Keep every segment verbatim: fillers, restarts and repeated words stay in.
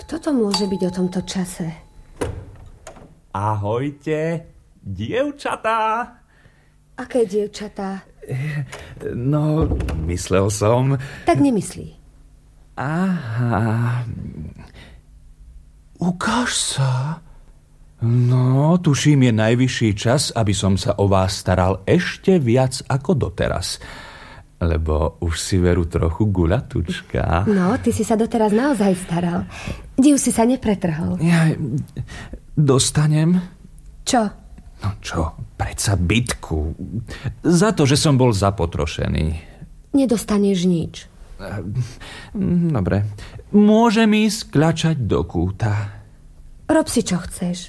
Kto to môže byť o tomto čase? Ahojte, dievčatá. Aké dievčatá? No, myslel som... Tak nemyslí. Aha. Ukáž sa. No, tuším, je najvyšší čas, aby som sa o vás staral ešte viac ako doteraz. Lebo už si veru trochu guľatučka. No, ty si sa doteraz naozaj staral. Div si sa nepretrhol. Ja dostanem... Čo? No čo, predsa bitku. Za to, že som bol zapotrošený. Nedostaneš nič. Dobre. Môžem ísť kľačať do kúta. Rob si, čo chceš.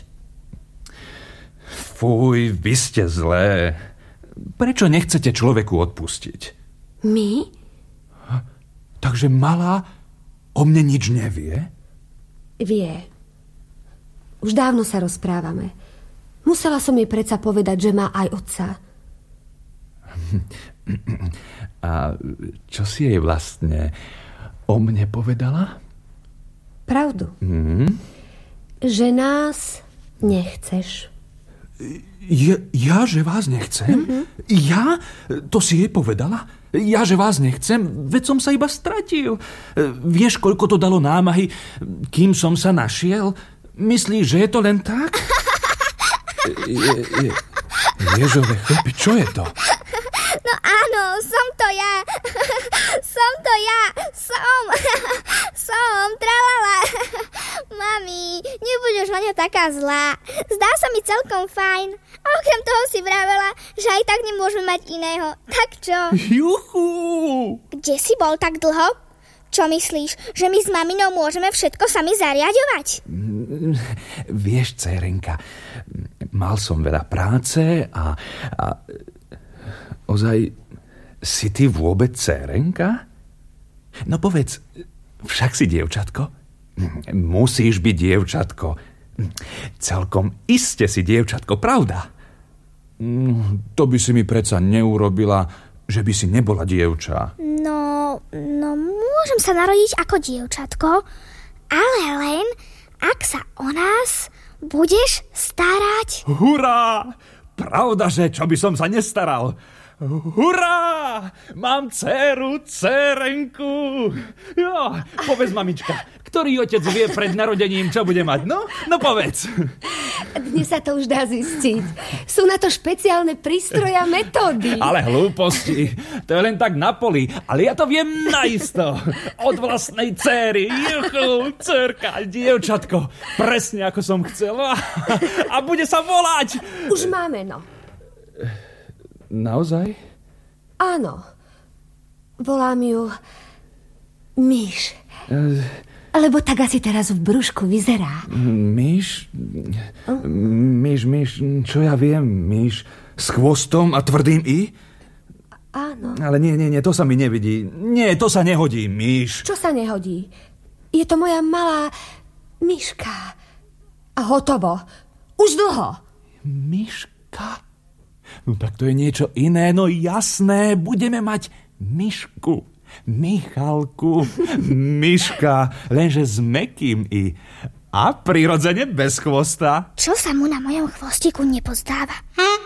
Fuj, vy ste zlé. Prečo nechcete človeku odpustiť? My? Takže malá o mne nič nevie? Vie. Už dávno sa rozprávame. Musela som jej predsa povedať, že má aj otca. A čo si jej vlastne o mne povedala? Pravdu. Mm? Že nás nechceš. Ja, ja, že vás nechcem? Mm-hmm. Ja? To si jej povedala? Ja, že vás nechcem? Veď som sa iba stratil. Vieš, koľko to dalo námahy, kým som sa našiel? Myslíš, že je to len tak? Je, je, ježové chlpy, čo je to? No áno, som to ja. Som to ja. Som. Som. Tralala. Mami, nebudeš na ňa taká zlá. Zdá sa mi celkom fajn. A okrem toho si vravela, že aj tak nemôžeme mať iného. Tak čo? Juchu! Kde si bol tak dlho? Čo myslíš, že my s maminou môžeme všetko sami zariaďovať? Vieš, dcérenka, mal som veľa práce a, a ozaj, si ty vôbec dcérenka? No povedz, však si dievčatko? Musíš byť dievčatko. Celkom iste si dievčatko, pravda? To by si mi predsa neurobila, že by si nebola dievča. No, no môžem sa narodiť ako dievčatko, ale len ak sa o nás budeš starať. Hurá! Pravda, že čo by som sa nestaral? Hurá! Mám dceru, dcerenku. Jo, povedz, mamička, ktorý otec vie pred narodením, čo bude mať? No, no povedz. Dnes sa to už dá zistiť. Sú na to špeciálne prístroje a metódy. Ale hlúposti. To je len tak na poli. Ale ja to viem naisto. Od vlastnej dcery. Juchu, dcerka, dievčatko. Presne ako som chcel. A bude sa volať. Už máme, no. Naozaj? Áno. Volám ju Myš. Lebo tak asi teraz v brúšku vyzerá. Myš? Myš, myš, čo ja viem, myš s chvostom a tvrdým i? Áno. Ale nie, nie, nie, to sa mi nevidí. Nie, to sa nehodí, myš. Čo sa nehodí? Je to moja malá myška. A hotovo. Už dlho. Myška? No tak to je niečo iné, no jasné, budeme mať myšku, Michalku, myška, lenže s mäkkým i a prirodzene bez chvosta. Čo sa mu na mojom chvostiku nepozdáva?